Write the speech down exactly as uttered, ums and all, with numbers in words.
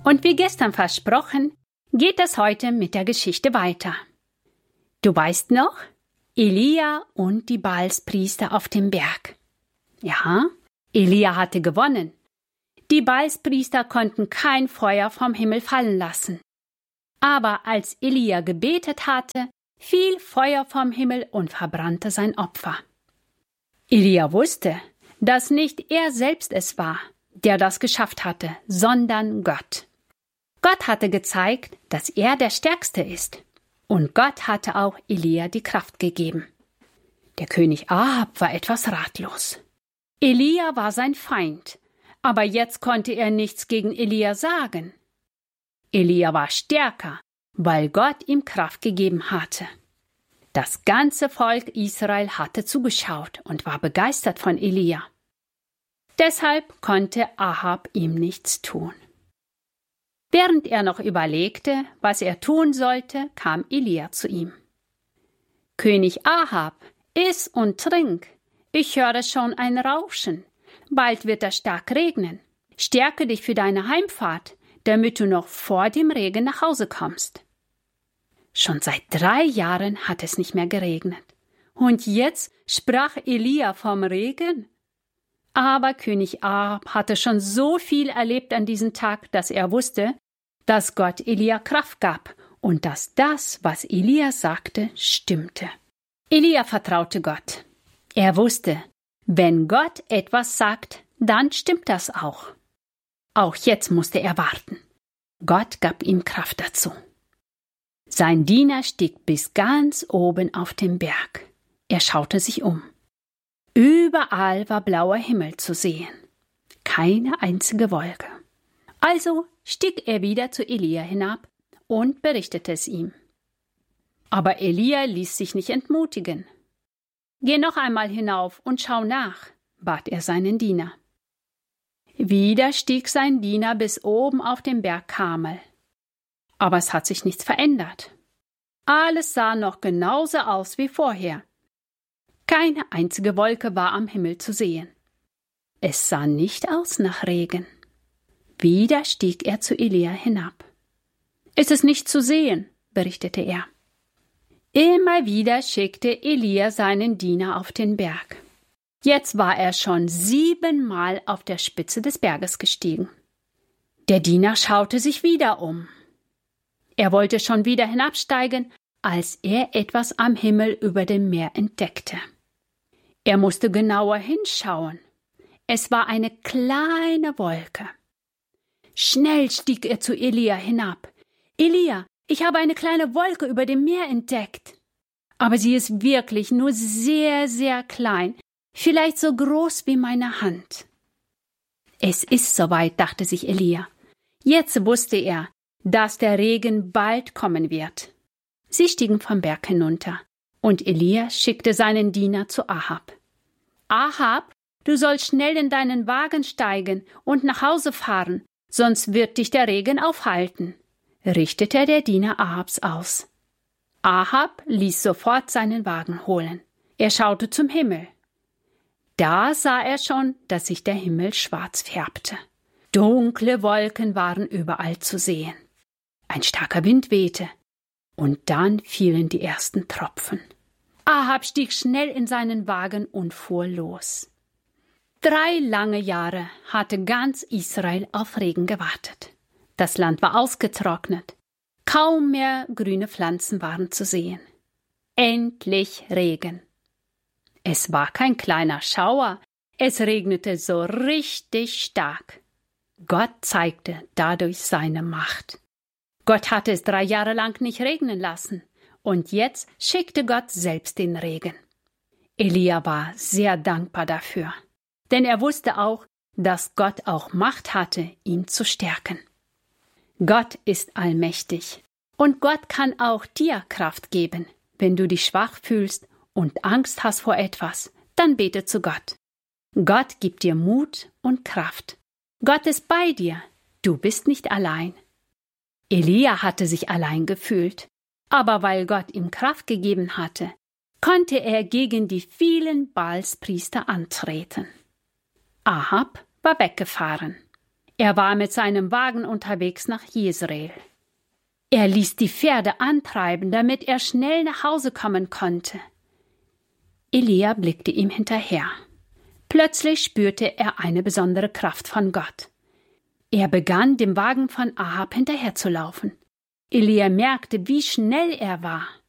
Und wie gestern versprochen, geht es heute mit der Geschichte weiter. Du weißt noch? Elia und die Baalspriester auf dem Berg. Ja, Elia hatte gewonnen. Die Baalspriester konnten kein Feuer vom Himmel fallen lassen. Aber als Elia gebetet hatte, fiel Feuer vom Himmel und verbrannte sein Opfer. Elia wusste, dass nicht er selbst es war, der das geschafft hatte, sondern Gott. Gott hatte gezeigt, dass er der Stärkste ist. Und Gott hatte auch Elia die Kraft gegeben. Der König Ahab war etwas ratlos. Elia war sein Feind, aber jetzt konnte er nichts gegen Elia sagen. Elia war stärker, weil Gott ihm Kraft gegeben hatte. Das ganze Volk Israel hatte zugeschaut und war begeistert von Elia. Deshalb konnte Ahab ihm nichts tun. Während er noch überlegte, was er tun sollte, kam Elia zu ihm. »König Ahab, iss und trink. Ich höre schon ein Rauschen. Bald wird es stark regnen. Stärke dich für deine Heimfahrt, damit du noch vor dem Regen nach Hause kommst.« Schon seit drei Jahren hat es nicht mehr geregnet. Und jetzt sprach Elia vom Regen? Aber König Ahab hatte schon so viel erlebt an diesem Tag, dass er wusste, dass Gott Elia Kraft gab und dass das, was Elia sagte, stimmte. Elia vertraute Gott. Er wusste, wenn Gott etwas sagt, dann stimmt das auch. Auch jetzt musste er warten. Gott gab ihm Kraft dazu. Sein Diener stieg bis ganz oben auf den Berg. Er schaute sich um. Überall war blauer Himmel zu sehen. Keine einzige Wolke. Also stieg er wieder zu Elia hinab und berichtete es ihm. Aber Elia ließ sich nicht entmutigen. »Geh noch einmal hinauf und schau nach«, bat er seinen Diener. Wieder stieg sein Diener bis oben auf den Berg Karmel. Aber es hat sich nichts verändert. Alles sah noch genauso aus wie vorher. Keine einzige Wolke war am Himmel zu sehen. Es sah nicht aus nach Regen. Wieder stieg er zu Elia hinab. »Ist es nicht zu sehen«, berichtete er. Immer wieder schickte Elia seinen Diener auf den Berg. Jetzt war er schon siebenmal auf der Spitze des Berges gestiegen. Der Diener schaute sich wieder um. Er wollte schon wieder hinabsteigen, als er etwas am Himmel über dem Meer entdeckte. Er musste genauer hinschauen. Es war eine kleine Wolke. Schnell stieg er zu Elia hinab. »Elia, ich habe eine kleine Wolke über dem Meer entdeckt. Aber sie ist wirklich nur sehr, sehr klein, vielleicht so groß wie meine Hand.« Es ist soweit, dachte sich Elia. Jetzt wusste er, dass der Regen bald kommen wird. Sie stiegen vom Berg hinunter, und Elia schickte seinen Diener zu Ahab. »Ahab, du sollst schnell in deinen Wagen steigen und nach Hause fahren, sonst wird dich der Regen aufhalten«, richtete der Diener Ahabs aus. Ahab ließ sofort seinen Wagen holen. Er schaute zum Himmel. Da sah er schon, dass sich der Himmel schwarz färbte. Dunkle Wolken waren überall zu sehen. Ein starker Wind wehte, und dann fielen die ersten Tropfen. Ahab stieg schnell in seinen Wagen und fuhr los. Drei lange Jahre hatte ganz Israel auf Regen gewartet. Das Land war ausgetrocknet. Kaum mehr grüne Pflanzen waren zu sehen. Endlich Regen. Es war kein kleiner Schauer, es regnete so richtig stark. Gott zeigte dadurch seine Macht. Gott hatte es drei Jahre lang nicht regnen lassen, und jetzt schickte Gott selbst den Regen. Elia war sehr dankbar dafür, denn er wusste auch, dass Gott auch Macht hatte, ihn zu stärken. Gott ist allmächtig, und Gott kann auch dir Kraft geben. Wenn du dich schwach fühlst und Angst hast vor etwas, dann bete zu Gott. Gott gibt dir Mut und Kraft. Gott ist bei dir, du bist nicht allein. Elia hatte sich allein gefühlt, aber weil Gott ihm Kraft gegeben hatte, konnte er gegen die vielen Baalspriester antreten. Ahab war weggefahren. Er war mit seinem Wagen unterwegs nach Jezreel. Er ließ die Pferde antreiben, damit er schnell nach Hause kommen konnte. Elia blickte ihm hinterher. Plötzlich spürte er eine besondere Kraft von Gott. Er begann, dem Wagen von Ahab hinterherzulaufen. Elia merkte, wie schnell er war.